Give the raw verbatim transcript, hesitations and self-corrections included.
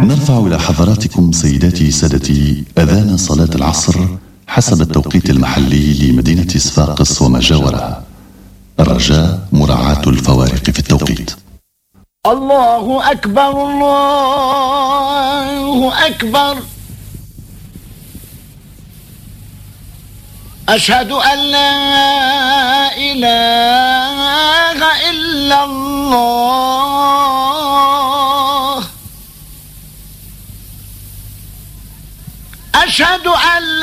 نرفع إلى حضراتكم سيداتي سادتي أذان صلاة العصر حسب التوقيت المحلي لمدينة صفاقس وما جاورها. الرجاء مراعاة الفوارق في التوقيت. الله أكبر الله أكبر، أشهد أن لا إله إلا الله، أشهد أن